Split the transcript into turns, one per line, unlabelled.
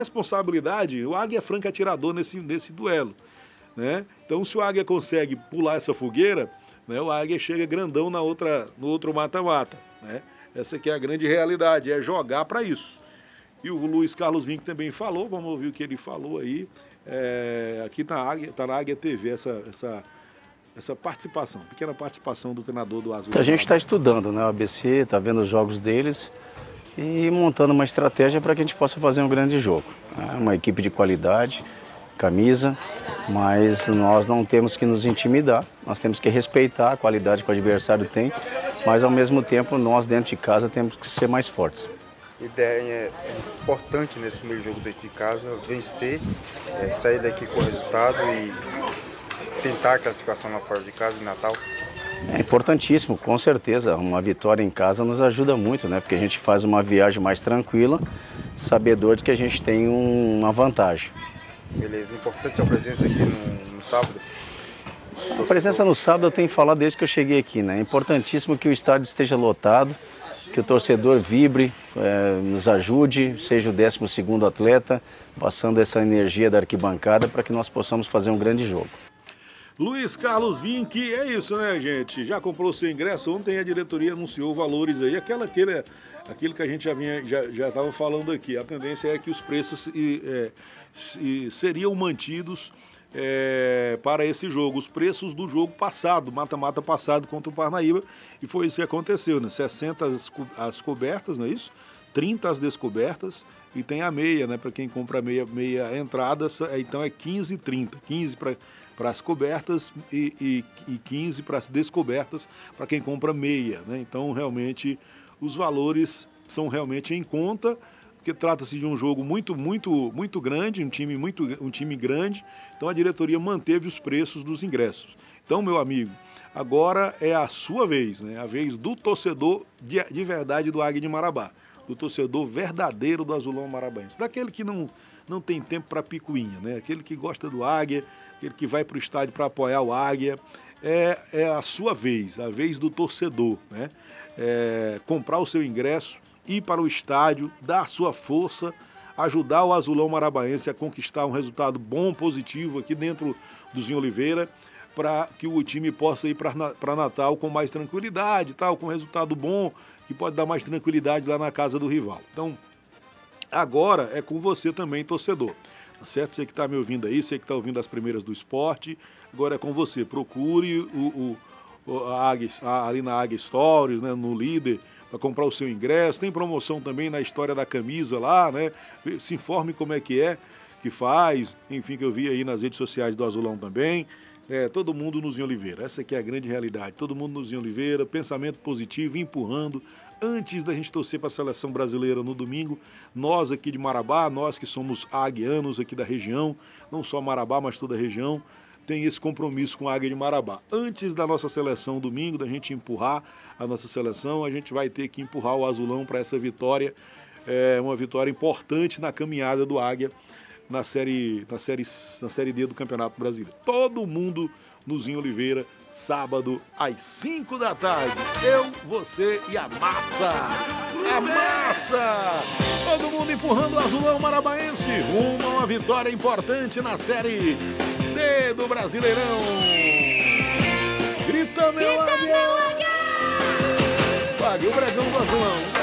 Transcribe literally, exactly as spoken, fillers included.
responsabilidade, o Águia é franco atirador nesse, nesse duelo, né? Então, se o Águia consegue pular essa fogueira, né, o Águia chega grandão na outra, no outro mata-mata, né? Essa aqui é a grande realidade, é jogar para isso. E o Luiz Carlos Vinck também falou, vamos ouvir o que ele falou aí. É, aqui tá, Águia, tá na Águia T V essa, essa, essa participação, pequena participação do treinador do Azul.
A gente está estudando, né, o A B C, está vendo os jogos deles e montando uma estratégia para que a gente possa fazer um grande jogo. É uma equipe de qualidade, camisa, mas nós não temos que nos intimidar, nós temos que respeitar a qualidade que o adversário tem, mas ao mesmo tempo nós dentro de casa temos que ser mais fortes.
A ideia é importante nesse primeiro jogo dentro de casa, vencer, é, sair daqui com o resultado e tentar a classificação lá fora de casa em Natal.
É importantíssimo, com certeza. Uma vitória em casa nos ajuda muito, né? Porque a gente faz uma viagem mais tranquila, sabedor de que a gente tem um, uma vantagem.
Beleza, importante a presença aqui no, no sábado.
A presença no sábado eu tenho falado desde que eu cheguei aqui, né? É importantíssimo que o estádio esteja lotado, que o torcedor vibre, é, nos ajude, seja o décimo segundo atleta, passando essa energia da arquibancada para que nós possamos fazer um grande jogo.
Luiz Carlos Vinck, é isso, né, gente? Já comprou seu ingresso? Ontem a diretoria anunciou valores aí, aquela, aquele, aquilo que a gente já vinha, já já estava falando aqui. A tendência é que os preços e, é, e seriam mantidos é, para esse jogo, os preços do jogo passado, mata-mata passado contra o Parnaíba, e foi isso que aconteceu, né? sessenta as, as cobertas, não é isso? trinta as descobertas, e tem a meia, né? Para quem compra meia, meia entrada, então é quinze e trinta, quinze para para as cobertas e, e, e quinze para as descobertas, para quem compra meia, né? Então, realmente, os valores são realmente em conta, porque trata-se de um jogo muito, muito, muito grande, um time, muito, um time grande, então a diretoria manteve os preços dos ingressos. Então, meu amigo, agora é a sua vez, né? A vez do torcedor de, de verdade do Águia de Marabá, do torcedor verdadeiro do Azulão Marabaense, daquele que não, não tem tempo para picuinha, né? Aquele que gosta do Águia, aquele que vai para o estádio para apoiar o Águia. É, é a sua vez, a vez do torcedor, né? É, comprar o seu ingresso, ir para o estádio, dar sua força, ajudar o Azulão Marabaense a conquistar um resultado bom, positivo aqui dentro do Zinho Oliveira, para que o time possa ir para Natal com mais tranquilidade, tal, com resultado bom, que pode dar mais tranquilidade lá na casa do rival. Então, agora é com você também, torcedor. Tá certo? Você que está me ouvindo aí, você que está ouvindo as primeiras do esporte, agora é com você. Procure o, o, a Águia, a, ali na Águia Stories, né, no Líder, para comprar o seu ingresso. Tem promoção também na história da camisa lá, né? Se informe como é que é, que faz, enfim, que eu vi aí nas redes sociais do Azulão também. É, todo mundo no Zinho Oliveira, essa aqui é a grande realidade. Todo mundo no Zinho Oliveira, pensamento positivo, empurrando. Antes da gente torcer para a seleção brasileira no domingo, nós aqui de Marabá, nós que somos aguianos aqui da região, não só Marabá, mas toda a região, tem esse compromisso com a Águia de Marabá. Antes da nossa seleção domingo, da gente empurrar a nossa seleção, a gente vai ter que empurrar o Azulão para essa vitória, é uma vitória importante na caminhada do Águia na série, na série, na série D do Campeonato Brasileiro. Todo mundo no Zinho Oliveira, sábado às cinco da tarde. Eu, você e a massa! A massa! Todo mundo empurrando o Azulão Marabaense rumo a uma vitória importante na série D do Brasileirão. Grita, meu Águia! Águia, o Bregão do Azulão.